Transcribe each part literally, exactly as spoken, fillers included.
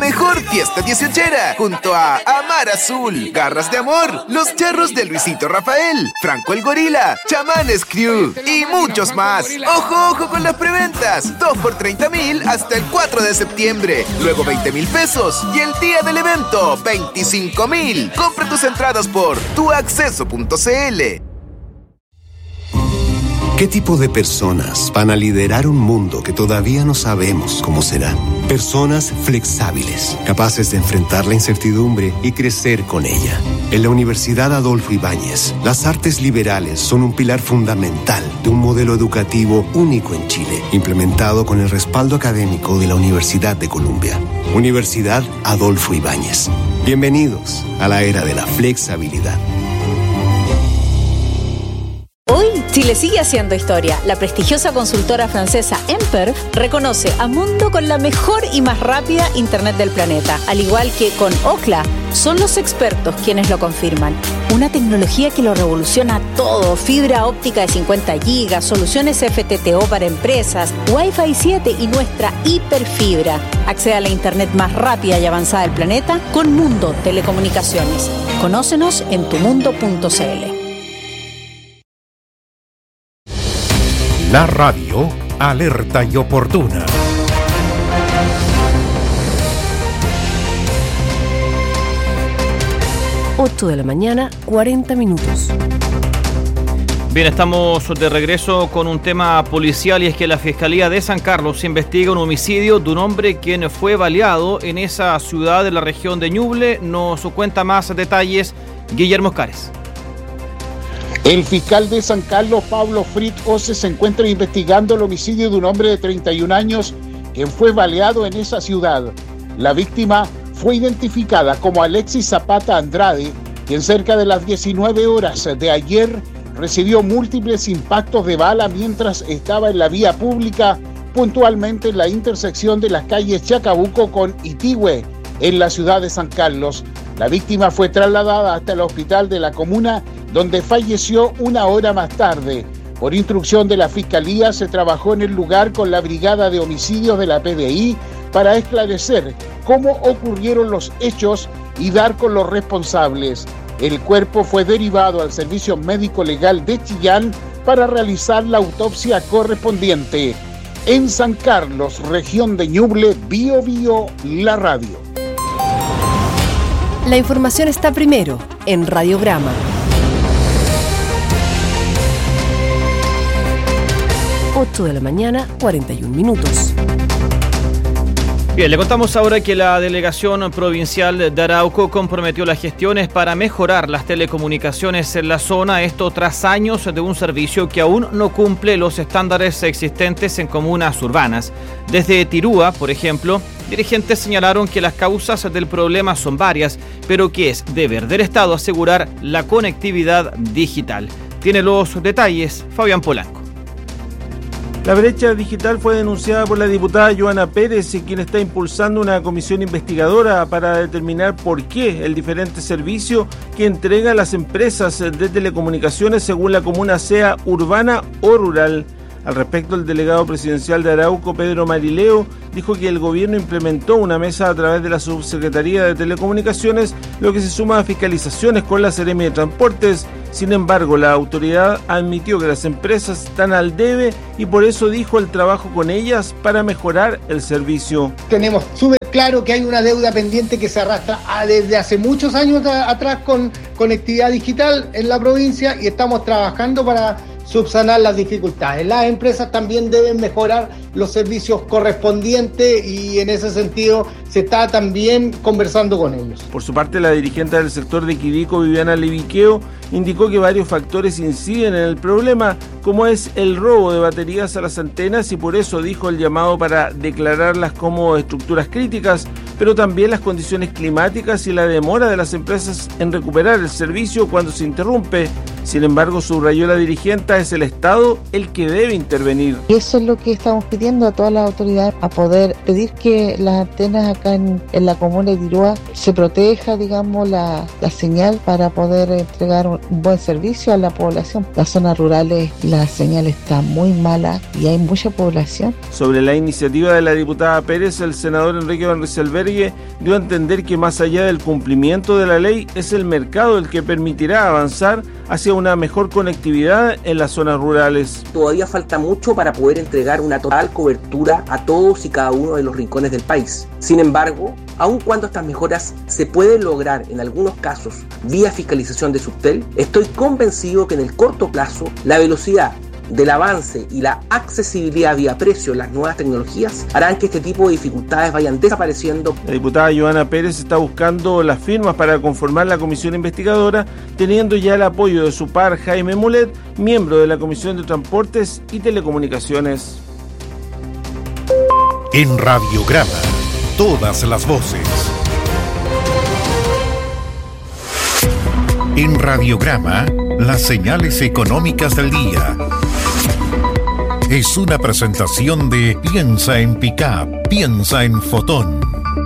mejor fiesta dieciochera junto a Amar Azul, Garras de Amor, Los Charros de Luisito Rafael, Franco el Gorila, Chamanes Crew y muchos más. ¡Ojo, ojo con las preventas! dos por treinta mil hasta el cuatro de septiembre. Luego veinte mil pesos. Y el día del evento, veinticinco mil. Compra tus entradas por tu acceso punto c l. ¿Qué tipo de personas van a liderar un mundo que todavía no sabemos cómo será? Personas flexibles, capaces de enfrentar la incertidumbre y crecer con ella. En la Universidad Adolfo Ibáñez, las artes liberales son un pilar fundamental de un modelo educativo único en Chile, implementado con el respaldo académico de la Universidad de Columbia. Universidad Adolfo Ibáñez. Bienvenidos a la era de la flexibilidad. Hoy, Chile sigue haciendo historia. La prestigiosa consultora francesa Emperf reconoce a Mundo con la mejor y más rápida Internet del planeta. Al igual que con Ookla, son los expertos quienes lo confirman. Una tecnología que lo revoluciona todo. Fibra óptica de cincuenta gigas, soluciones F T T O para empresas, Wi-Fi siete y nuestra hiperfibra. Accede a la Internet más rápida y avanzada del planeta con Mundo Telecomunicaciones. Conócenos en tu mundo punto c l. La radio, alerta y oportuna. ocho de la mañana, cuarenta minutos. Bien, estamos de regreso con un tema policial y es que la Fiscalía de San Carlos investiga un homicidio de un hombre quien fue baleado en esa ciudad de la región de Ñuble. Nos cuenta más detalles Guillermo Oscares. El fiscal de San Carlos, Pablo Frit Ose, se encuentra investigando el homicidio de un hombre de treinta y un años quien fue baleado en esa ciudad. La víctima fue identificada como Alexis Zapata Andrade, quien cerca de las diecinueve horas de ayer recibió múltiples impactos de bala mientras estaba en la vía pública, puntualmente en la intersección de las calles Chacabuco con Itigüe, en la ciudad de San Carlos. La víctima fue trasladada hasta el hospital de la comuna, donde falleció una hora más tarde. Por instrucción de la Fiscalía, se trabajó en el lugar con la Brigada de Homicidios de la P D I para esclarecer cómo ocurrieron los hechos y dar con los responsables. El cuerpo fue derivado al Servicio Médico Legal de Chillán para realizar la autopsia correspondiente. En San Carlos, región de Ñuble, Bio Bio, la radio. La información está primero en Radiograma. ocho de la mañana, cuarenta y un minutos. Bien, le contamos ahora que la Delegación Provincial de Arauco comprometió las gestiones para mejorar las telecomunicaciones en la zona, esto tras años de un servicio que aún no cumple los estándares existentes en comunas urbanas. Desde Tirúa, por ejemplo, dirigentes señalaron que las causas del problema son varias, pero que es deber del Estado asegurar la conectividad digital. Tiene los detalles Fabián Polanco. La brecha digital fue denunciada por la diputada Joana Pérez, quien está impulsando una comisión investigadora para determinar por qué el diferente servicio que entregan las empresas de telecomunicaciones según la comuna sea urbana o rural. Al respecto, el delegado presidencial de Arauco, Pedro Marileo, dijo que el gobierno implementó una mesa a través de la Subsecretaría de Telecomunicaciones, lo que se suma a fiscalizaciones con la Seremi de Transportes. Sin embargo, la autoridad admitió que las empresas están al debe y por eso dijo el trabajo con ellas para mejorar el servicio. Tenemos súper claro que hay una deuda pendiente que se arrastra a desde hace muchos años atrás con conectividad digital en la provincia y estamos trabajando para subsanar las dificultades. Las empresas también deben mejorar los servicios correspondientes y en ese sentido se está también conversando con ellos. Por su parte, la dirigente del sector de Quidico, Viviana Leviqueo, indicó que varios factores inciden en el problema, como es el robo de baterías a las antenas y por eso dijo el llamado para declararlas como estructuras críticas, pero también las condiciones climáticas y la demora de las empresas en recuperar el servicio cuando se interrumpe. Sin embargo, subrayó la dirigente, es el Estado el que debe intervenir. Eso es lo que estamos pidiendo a todas las autoridades, a poder pedir que las antenas acá en, en la comuna de Tirúa se proteja, digamos, la, la señal para poder entregar un, un buen servicio a la población. Las zonas rurales la señal está muy mala y hay mucha población. Sobre la iniciativa de la diputada Pérez, el senador Enrique Van Rieselberghe dio a entender que más allá del cumplimiento de la ley, es el mercado el que permitirá avanzar hacia una mejor conectividad en las zonas rurales. Todavía falta mucho para poder entregar una total cobertura a todos y cada uno de los rincones del país. Sin embargo, aun cuando estas mejoras se pueden lograr en algunos casos vía fiscalización de Subtel, estoy convencido que en el corto plazo la velocidad del avance y la accesibilidad vía precio en las nuevas tecnologías harán que este tipo de dificultades vayan desapareciendo. La diputada Joana Pérez está buscando las firmas para conformar la comisión investigadora, teniendo ya el apoyo de su par Jaime Mulet, miembro de la Comisión de Transportes y Telecomunicaciones. En Radiograma, todas las voces. En Radiograma, las señales económicas del día. Es una presentación de Piensa en Pickup, piensa en Fotón.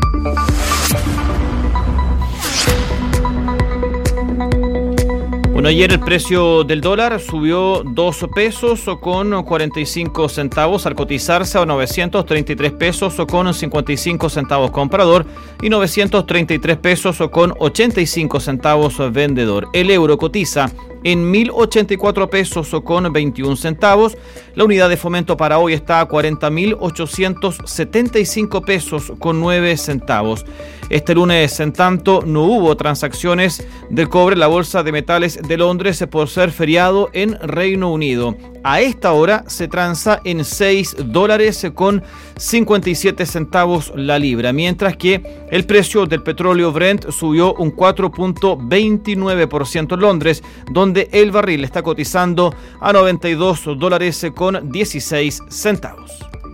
Bueno, ayer el precio del dólar subió dos pesos con cuarenta y cinco centavos al cotizarse a novecientos treinta y tres pesos con cincuenta y cinco centavos comprador y novecientos treinta y tres pesos con ochenta y cinco centavos vendedor. El euro cotiza en mil ochenta y cuatro pesos con veintiún centavos. La unidad de fomento para hoy está a cuarenta mil ochocientos setenta y cinco pesos con nueve centavos. Este lunes, en tanto, no hubo transacciones del cobre en la Bolsa de Metales de Londres por ser feriado en Reino Unido. A esta hora se transa en seis dólares con cincuenta y siete centavos la libra, mientras que el precio del petróleo Brent subió un cuatro punto veintinueve por ciento en Londres, donde el barril está cotizando a noventa y dos dólares con dieciséis centavos.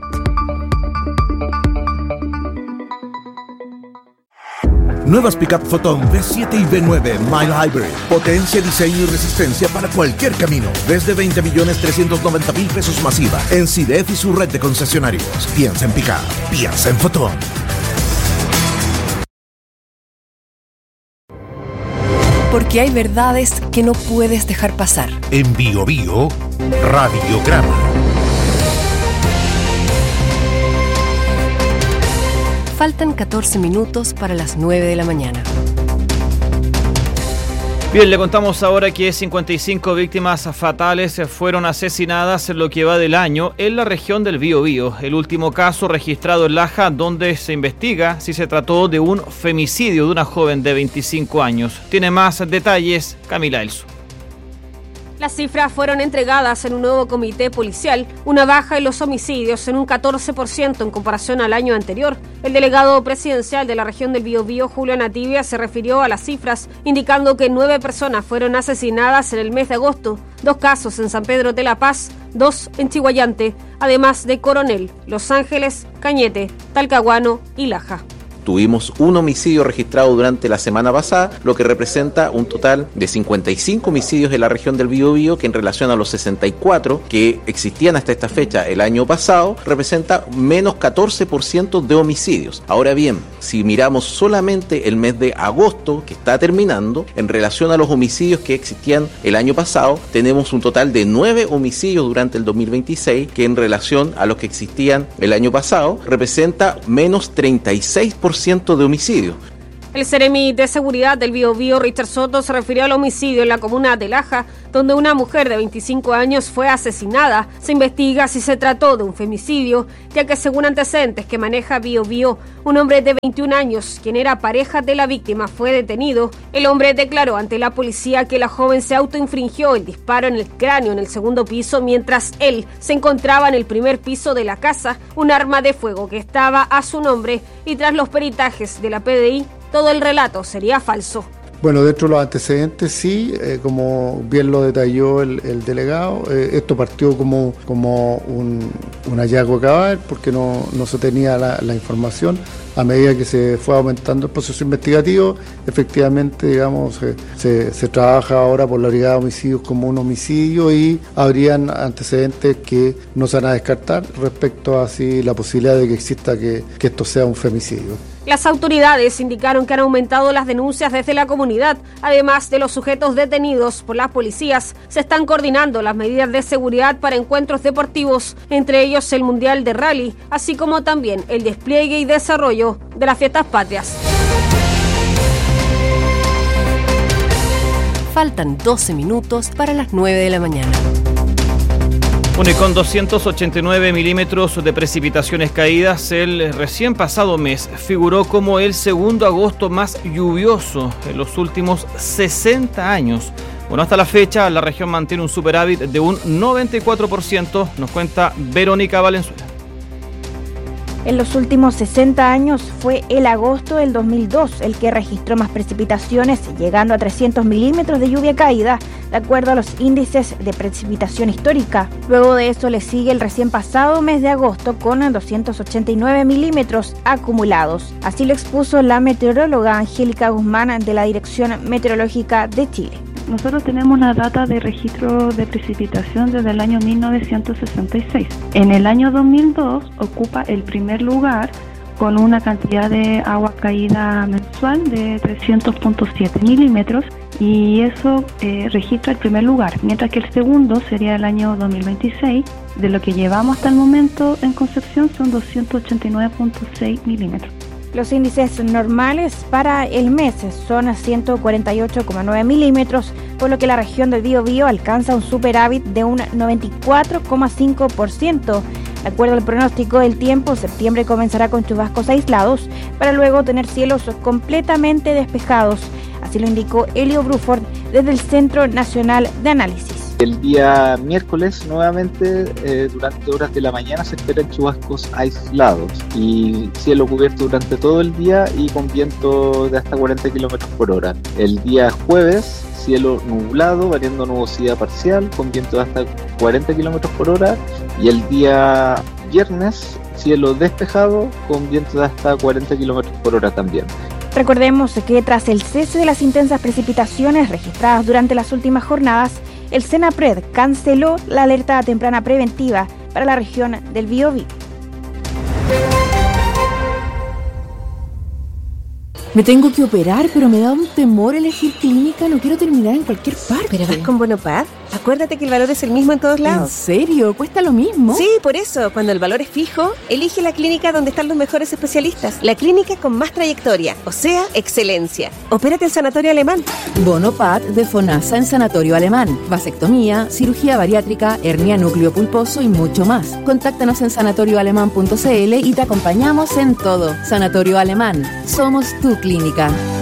Nuevas Pickup Fotón V siete y V nueve Mild Hybrid. Potencia, diseño y resistencia para cualquier camino. Desde veinte millones trescientos noventa mil pesos masiva. En C I D E F y su red de concesionarios. Piensa en Pickup. Piensa en Fotón. Porque hay verdades que no puedes dejar pasar. En Bio Bio, Radiograma. Faltan catorce minutos para las nueve de la mañana. Bien, le contamos ahora que cincuenta y cinco víctimas fatales fueron asesinadas en lo que va del año en la región del Biobío. El último caso registrado en Laja, donde se investiga si se trató de un femicidio de una joven de veinticinco años. Tiene más detalles Camila Elso. Las cifras fueron entregadas en un nuevo comité policial, una baja en los homicidios en un catorce por ciento en comparación al año anterior. El delegado presidencial de la región del Biobío, Julio Nativia, se refirió a las cifras, indicando que nueve personas fueron asesinadas en el mes de agosto, dos casos en San Pedro de la Paz, dos en Chihuayante, además de Coronel, Los Ángeles, Cañete, Talcahuano y Laja. Tuvimos un homicidio registrado durante la semana pasada, lo que representa un total de cincuenta y cinco homicidios en la región del Biobío, que en relación a los sesenta y cuatro que existían hasta esta fecha el año pasado, representa menos catorce por ciento de homicidios. Ahora bien, si miramos solamente el mes de agosto, que está terminando, en relación a los homicidios que existían el año pasado, tenemos un total de nueve homicidios durante el dos mil veintiséis, que en relación a los que existían el año pasado, representa menos treinta y seis por ciento de homicidios. El Seremi de Seguridad del Biobío, Richard Soto, se refirió al homicidio en la comuna de Laja, donde una mujer de veinticinco años fue asesinada. Se investiga si se trató de un femicidio, ya que según antecedentes que maneja Biobío, un hombre de veintiún años, quien era pareja de la víctima, fue detenido. El hombre declaró ante la policía que la joven se autoinfringió el disparo en el cráneo en el segundo piso, mientras él se encontraba en el primer piso de la casa, un arma de fuego que estaba a su nombre, y tras los peritajes de la P D I, todo el relato sería falso. Bueno, dentro de los antecedentes sí, eh, como bien lo detalló el, el delegado, eh, esto partió como, como un, un hallazgo cabal, porque no, no se tenía la, la información. A medida que se fue aumentando el proceso investigativo, efectivamente, digamos, se, se, se trabaja ahora por la Brigada de Homicidios como un homicidio y habrían antecedentes que no se van a descartar respecto a si la posibilidad de que exista que, que esto sea un femicidio. Las autoridades indicaron que han aumentado las denuncias desde la comunidad. Además de los sujetos detenidos por las policías, se están coordinando las medidas de seguridad para encuentros deportivos, entre ellos el Mundial de Rally, así como también el despliegue y desarrollo de las fiestas patrias. Faltan doce minutos para las nueve de la mañana. Bueno, y con doscientos ochenta y nueve milímetros de precipitaciones caídas, el recién pasado mes figuró como el segundo agosto más lluvioso en los últimos sesenta años. Bueno, hasta la fecha la región mantiene un superávit de un noventa y cuatro por ciento, nos cuenta Verónica Valenzuela. En los últimos sesenta años fue el agosto del dos mil dos el que registró más precipitaciones, llegando a trescientos milímetros de lluvia caída, de acuerdo a los índices de precipitación histórica. Luego de eso le sigue el recién pasado mes de agosto con doscientos ochenta y nueve milímetros acumulados. Así lo expuso la meteoróloga Angélica Guzmán de la Dirección Meteorológica de Chile. Nosotros tenemos una data de registro de precipitación desde el año mil novecientos sesenta y seis. En el año dos mil dos ocupa el primer lugar con una cantidad de agua caída mensual de trescientos punto siete milímetros y eso eh, registra el primer lugar, mientras que el segundo sería el año dos mil veintiséis. De lo que llevamos hasta el momento en Concepción son doscientos ochenta y nueve punto seis milímetros. Los índices normales para el mes son ciento cuarenta y ocho coma nueve milímetros, por lo que la región del Biobío alcanza un superávit de un noventa y cuatro coma cinco por ciento. De acuerdo al pronóstico del tiempo, septiembre comenzará con chubascos aislados para luego tener cielos completamente despejados. Así lo indicó Elio Bruford desde el Centro Nacional de Análisis. El día miércoles, nuevamente, eh, durante horas de la mañana se esperan chubascos aislados y cielo cubierto durante todo el día y con viento de hasta cuarenta kilómetros por hora. El día jueves, cielo nublado, variando nubosidad parcial, con viento de hasta cuarenta kilómetros por hora. Y el día viernes, cielo despejado, con viento de hasta cuarenta kilómetros por hora también. Recordemos que tras el cese de las intensas precipitaciones registradas durante las últimas jornadas, el Senapred canceló la alerta temprana preventiva para la región del Biobío. Me tengo que operar, pero me da un temor elegir clínica. No quiero terminar en cualquier parte. ¿Pero vas con Bonopad? Acuérdate que el valor es el mismo en todos lados. ¿En serio? ¿Cuesta lo mismo? Sí, por eso. Cuando el valor es fijo, elige la clínica donde están los mejores especialistas. La clínica con más trayectoria, o sea, excelencia. Opérate en Sanatorio Alemán. Bonopad de FONASA en Sanatorio Alemán. Vasectomía, cirugía bariátrica, hernia núcleo pulposo y mucho más. Contáctanos en sanatorio alemán punto c l y te acompañamos en todo. Sanatorio Alemán. Somos tu clínica.